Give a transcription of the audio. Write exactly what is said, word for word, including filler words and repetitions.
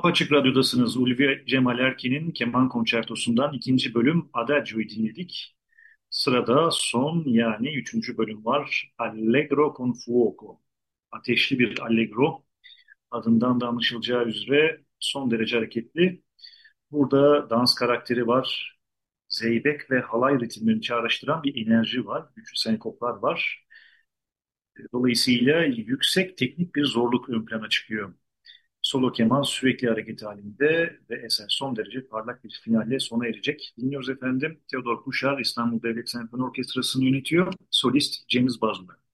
Apaçık Radyo'dasınız. Ulvi Cemal Erkin'in keman konçertosundan ikinci bölüm Adagio'yu dinledik. Sırada son yani üçüncü bölüm var. Allegro con fuoco. Ateşli bir allegro. Adından da anlaşılacağı üzere son derece hareketli. Burada dans karakteri var. Zeybek ve halay ritimlerini çağrıştıran bir enerji var. Güçlü senkoplar var. Dolayısıyla yüksek teknik bir zorluk ön plana çıkıyor. Solo keman sürekli hareket halinde ve eser son derece parlak bir finalle sona erecek. Dinliyoruz efendim. Theodor Kuşar İstanbul Devlet Senfoni Orkestrası'nı yönetiyor. Solist Cengiz Bazlı.